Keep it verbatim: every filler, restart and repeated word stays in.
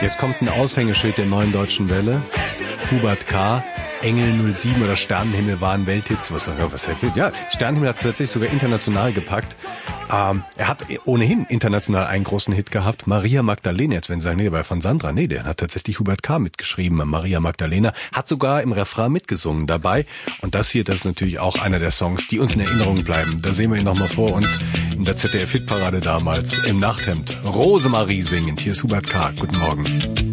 Jetzt kommt ein Aushängeschild der Neuen Deutschen Welle. Hubert K., Engel null sieben oder Sternenhimmel waren Welthits. Was, was ja, Sternenhimmel hat es tatsächlich sogar international gepackt. Ähm, er hat ohnehin international einen großen Hit gehabt. Maria Magdalena, jetzt wenn Sie sagen, nee, bei von Sandra, nee, der hat tatsächlich Hubert K. mitgeschrieben. Maria Magdalena hat sogar im Refrain mitgesungen dabei. Und das hier, das ist natürlich auch einer der Songs, die uns in Erinnerung bleiben. Da sehen wir ihn nochmal vor uns in der Z D F-Hitparade damals im Nachthemd. Rosemarie singend. Hier ist Hubert K. Guten Morgen.